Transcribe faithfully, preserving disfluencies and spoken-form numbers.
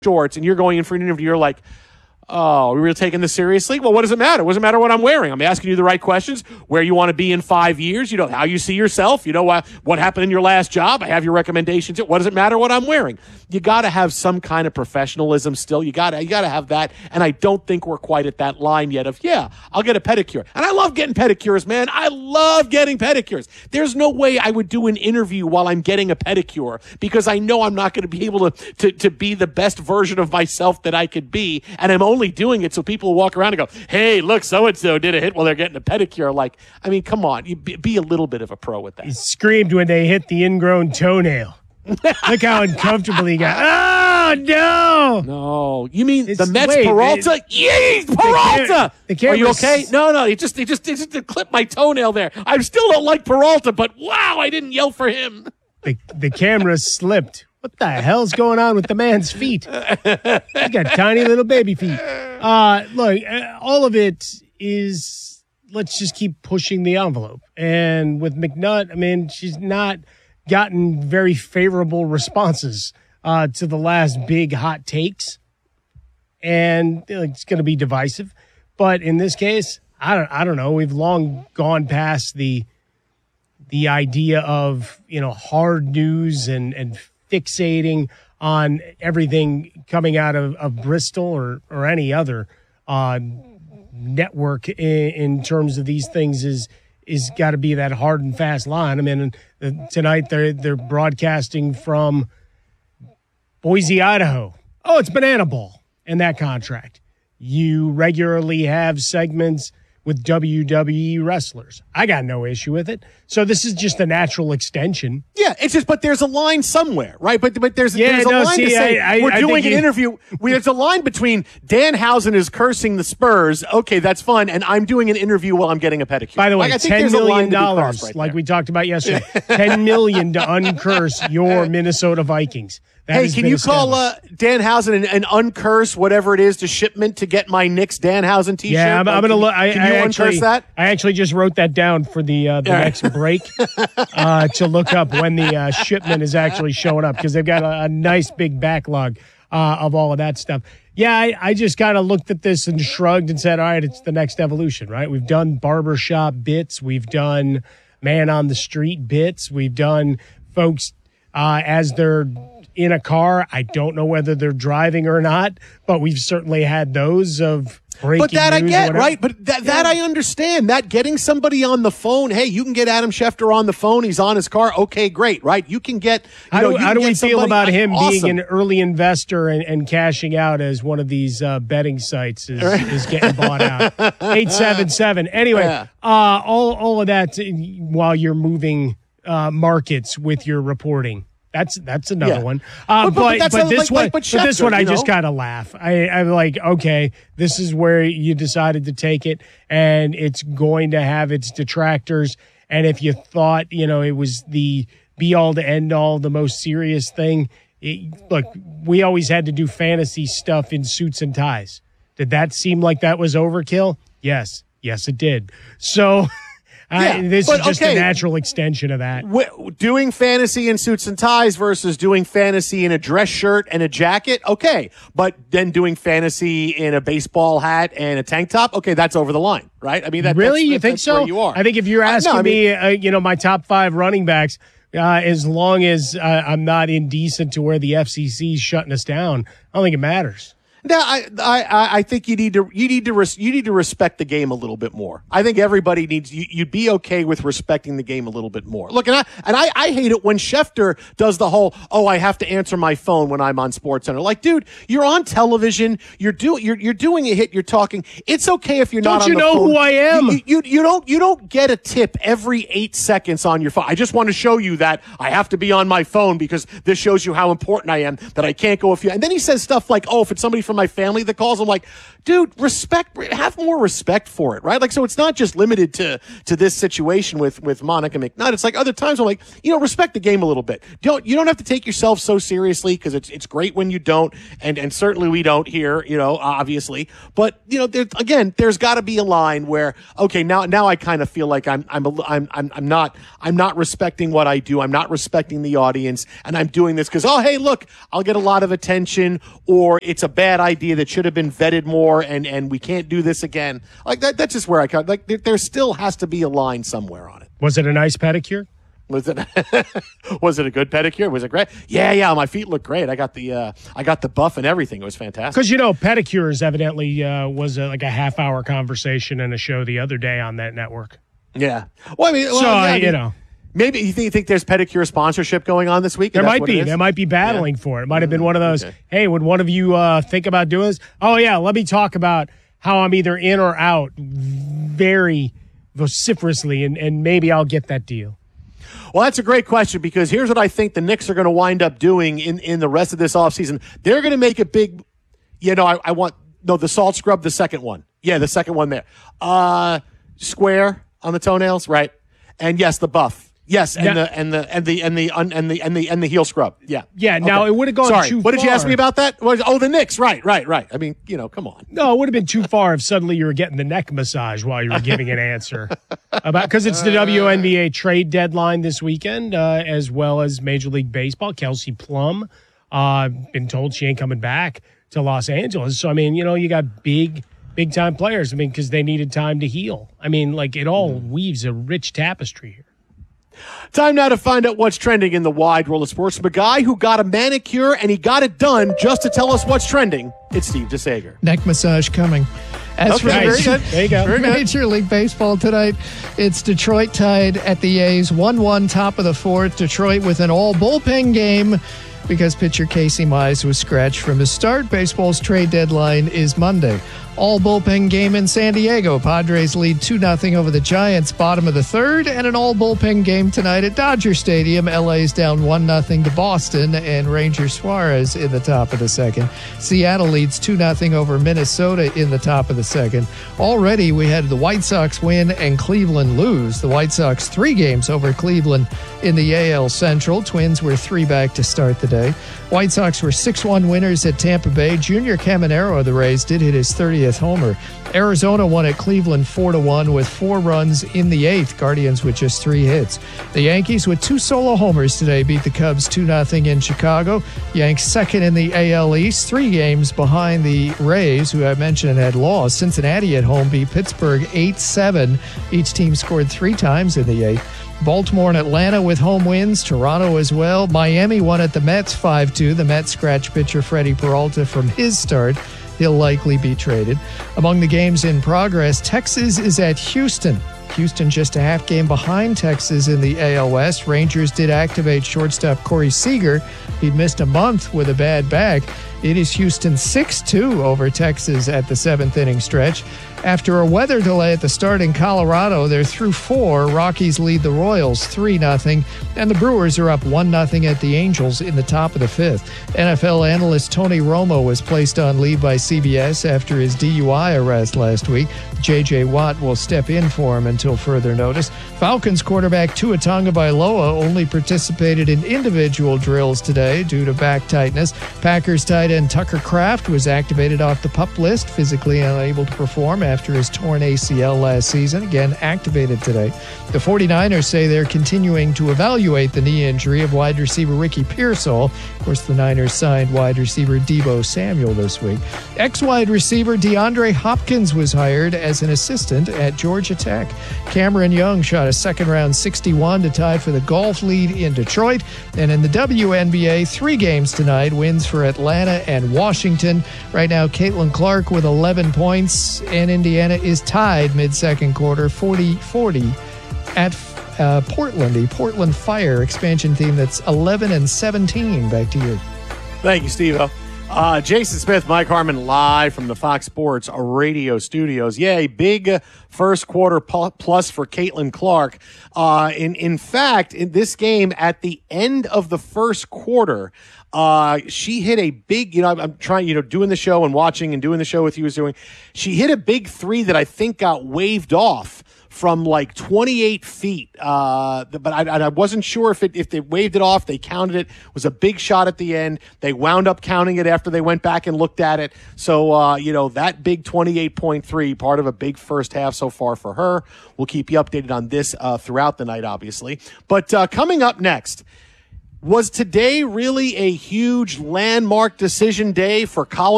shorts and you're going in for an interview, you're like, oh, we were taking this seriously? Well, what does it matter? What does it matter what I'm wearing? I'm asking you the right questions, where you want to be in five years, you know, how you see yourself, you know, uh, what happened in your last job. I have your recommendations. What does it matter what I'm wearing? You got to have some kind of professionalism still. You got to you got to have that. And I don't think we're quite at that line yet of, yeah, I'll get a pedicure. And I love getting pedicures, man. I love getting pedicures. There's no way I would do an interview while I'm getting a pedicure because I know I'm not going to be able to, to, to be the best version of myself that I could be. And I'm only doing it so people walk around and go, hey, look, so-and-so did a hit while they're getting a pedicure. Like, I mean, come on, you be, be a little bit of a pro with that. He screamed when they hit the ingrown toenail. Look how uncomfortable he got. Oh, no. No. You mean It's- the Mets wait, Peralta? it- Yay, Peralta! the cam- Are you camera's- okay? No, no. He just, he just, he just clipped my toenail there. I still don't like Peralta, but wow, I didn't yell for him. The, the camera slipped. What the hell's going on with the man's feet? He's got tiny little baby feet. Uh, look, uh, all of it is, let's just keep pushing the envelope. And with McNutt, I mean, she's not gotten very favorable responses uh, to the last big hot takes. And you know, it's going to be divisive. But in this case, I don't, I don't know. We've long gone past the the idea of, you know, hard news and, and fixating on everything coming out of, of Bristol or, or any other uh, network in, in terms of these things is is got to be that hard and fast line. I mean, uh, tonight they're they're broadcasting from Boise, Idaho. Oh, it's Banana Ball and that contract. You regularly have segments with W W E wrestlers. I got no issue with it. So this is just a natural extension. Yeah, it's just, but there's a line somewhere, right? But but there's, Yeah, there's a no, line see, to say, I- I- we're I doing think an you- interview. We, there's a line between Danhausen is cursing the Spurs. Okay, that's fun. And I'm doing an interview while I'm getting a pedicure. By the way, like, I think ten there's a line million to be dollars, crossed right like there. we talked about yesterday. ten million dollars to uncurse your Minnesota Vikings. That Hey, has can been you call uh, established. Danhausen and, and uncurse whatever it is to shipment to get my Knicks Danhausen t-shirt? Yeah, I'm, Like, I'm gonna can, look. I, Can I you actually, uncurse that? I actually just wrote that down for the uh, the Yeah. next break uh, to look up when the uh, shipment is actually showing up because they've got a, a nice big backlog uh, of all of that stuff. Yeah, I, I just kind of looked at this and shrugged and said, all right, it's the next evolution, right? We've done barbershop bits. We've done man on the street bits. We've done folks uh, as they're in a car. I don't know whether they're driving or not, but we've certainly had those of breaking But that I news or get, whatever. right? But that, that I understand. That getting somebody on the phone, hey, you can get Adam Schefter on the phone. He's on his car. Okay, great, right? You can get, you How know, do, you how can do we get feel somebody- about him awesome. being an early investor and, and cashing out as one of these uh, betting sites is, is getting bought out? eight seven seven. Anyway, Yeah. uh, all, all of that while you're moving uh, markets with your reporting. That's that's another Yeah. one. Uh, But- but- but but that's but a- this like- one, like- but but this Schefter, one, I you just know? kind of laugh. I, I'm like, okay, this is where you decided to take it, and it's going to have its detractors. And if you thought, you know, it was the be all to end all, the most serious thing, it, look, we always had to do fantasy stuff in suits and ties. Did that seem like that was overkill? Yes, yes, it did. So. I, Yeah, this is but just okay. a natural extension of that. W- doing fantasy in suits and ties versus doing fantasy in a dress shirt and a jacket, okay. But then doing fantasy in a baseball hat and a tank top, okay, that's over the line, right? I mean, that, Really? that's, you that's, think that's so? where you are. I think if you're Uh, no, asking I mean- me, uh, you know, my top five running backs, uh, as long as uh, I'm not indecent to where the F C C is shutting us down, I don't think it matters. No, I, I, I think you need to, you need to, res, you need to respect the game a little bit more. I think everybody needs, you, you'd be okay with respecting the game a little bit more. Look, and I, and I, I hate it when Schefter does the whole, oh, I have to answer my phone when I'm on SportsCenter. Like, dude, you're on television. You're doing, you're, you're doing a hit. You're talking. It's okay if you're Don't not on you the know phone. who I am? You, you, you don't, you don't get a tip every eight seconds on your phone. I just want to show you that I have to be on my phone because this shows you how important I am, that I can't go if you, and then he says stuff like, oh, if it's somebody from from my family that calls. I'm like, dude, respect, have more respect for it, right? Like, so it's not just limited to to this situation with with Monica McNutt. It's like other times I'm like, you know, respect the game a little bit. Don't you don't have to take yourself so seriously, because it's it's great when you don't, and and certainly we don't here, you know, obviously. But you know, there, again, there's got to be a line where, okay, now now I kind of feel like I'm I'm a, I'm I'm I'm not I'm not respecting what I do. I'm not respecting the audience, and I'm doing this because, oh, hey, look, I'll get a lot of attention, or it's a bad idea that should have been vetted more, and and we can't do this again. Like that. That's just where I come. Like there, there still has to be a line somewhere on it. Was it a nice pedicure? Was it was it a good pedicure? Was it great? Yeah, yeah. My feet look great. I got the uh, I got the buff and everything. It was fantastic. Because you know, pedicures evidently uh, was a, like a half hour conversation in a show the other day on that network. Yeah. Well, I mean, well, so yeah, I uh, mean, you know. Maybe you think, you think there's pedicure sponsorship going on this week? There might be. There might be battling yeah. for it. It might have been one of those, okay. Hey, would one of you uh, think about doing this? Oh, yeah, let me talk about how I'm either in or out very vociferously, and, and maybe I'll get that deal. Well, that's a great question, because here's what I think the Knicks are going to wind up doing in, in the rest of this offseason. They're going to make a big, you know, I, I want, no, the salt scrub, the second one. Yeah, the second one there. Uh, square on the toenails, right? And yes, the buff. Yes, and now, the and the and the and the and the and the and the heel scrub. Yeah. Yeah. Now okay. it would have gone Sorry, too what far. did you ask me about that? Oh, the Knicks. Right, right, right. I mean, you know, come on. No, it would have been too far if suddenly you were getting the neck massage while you were giving an answer about, because it's the W N B A trade deadline this weekend, uh, as well as Major League Baseball. Kelsey Plum, uh, been told she ain't coming back to Los Angeles. So I mean, you know, you got big. Big time players. I mean, because they needed time to heal. I mean, like it all weaves a rich tapestry here. Time now to find out what's trending in the wide world of sports. From a guy who got a manicure and he got it done just to tell us what's trending, it's Steve DeSager. Neck massage coming. As okay, for very good. There you go. Very Major League Baseball tonight, it's Detroit tied at the A's one one, top of the fourth. Detroit with an all bullpen game because pitcher Casey Mize was scratched from his start. Baseball's trade deadline is Monday. All bullpen game in San Diego. Padres lead two nothing over the Giants, bottom of the third, and an all bullpen game tonight at Dodger Stadium. L A's down one nothing to Boston, and Ranger Suarez in the top of the second. Seattle leads two nothing over Minnesota in the top of the second. Already we had the White Sox win and Cleveland lose. The White Sox three games over Cleveland in the A L Central. Twins were three back to start the day. White Sox were six one winners at Tampa Bay. Junior Caminero of the Rays did hit his thirtieth homer. Arizona won at Cleveland four to one with four runs in the eighth. Guardians with just three hits. The Yankees with two solo homers today beat the Cubs two nothing in Chicago. Yanks second in the A L East, three games behind the Rays, who I mentioned had lost. Cincinnati at home beat Pittsburgh eight seven. Each team scored three times in the eighth. Baltimore and Atlanta with home wins. Toronto as well. Miami won at the Mets five two. The Mets scratch pitcher Freddie Peralta from his start. He'll likely be traded. Among the games in progress, Texas is at Houston. Houston just a half game behind Texas in the A L West. Rangers did activate shortstop Corey Seager. He'd missed a month with a bad back. It is Houston six two over Texas at the seventh inning stretch. After a weather delay at the start in Colorado, they're through four. Rockies lead the Royals three nothing, and the Brewers are up one nothing at the Angels in the top of the fifth. N F L analyst Tony Romo was placed on leave by C B S after his D U I arrest last week. J J Watt will step in for him until further notice. Falcons quarterback Tua Tagovailoa only participated in individual drills today due to back tightness. Packers tight end Tucker Kraft was activated off the PUP list, physically unable to perform after his torn A C L last season, again activated today. The 49ers say they're continuing to evaluate the knee injury of wide receiver Ricky Pearsall. Of course, the Niners signed wide receiver Deebo Samuel this week. Ex-wide receiver DeAndre Hopkins was hired as an assistant at Georgia Tech. Cameron Young shot a second-round sixty-one to tie for the golf lead in Detroit. And in the W N B A, three games tonight, wins for Atlanta and Washington. Right now, Caitlin Clark with eleven points, and Indiana is tied mid-second quarter, forty forty at uh, Portland, the Portland Fire expansion team that's eleven and seventeen. Back to you. Thank you, Steve. Uh, Jason Smith, Mike Harmon, live from the Fox Sports radio studios. Yeah, a big uh, first quarter plus for Caitlin Clark. Uh, in in fact, in this game, at the end of the first quarter, Uh, she hit a big, you know, I'm, I'm trying, you know, doing the show and watching and doing the show with you was doing. She hit a big three that I think got waved off from like twenty-eight feet. Uh, but I, I wasn't sure if it, if they waved it off, they counted it. It was a big shot at the end. They wound up counting it after they went back and looked at it. So, uh, you know, that big twenty-eight point three, part of a big first half so far for her. We'll keep you updated on this, uh, throughout the night, obviously. But, uh, coming up next, was today really a huge landmark decision day for college